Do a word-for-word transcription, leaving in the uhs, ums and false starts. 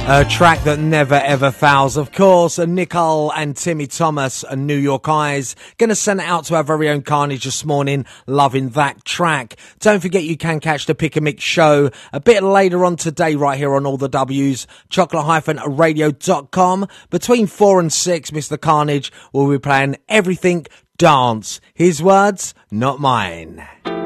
A track that never ever fouls, of course. Nicole and Timmy Thomas and New York Eyes. Gonna send it out to our very own Carnage this morning. Loving that track. Don't forget you can catch the Pick and Mix show a bit later on today right here on All the W's. chocolate radio dot com. Between four and six, Mister Carnage will be playing everything dance. His words, not mine.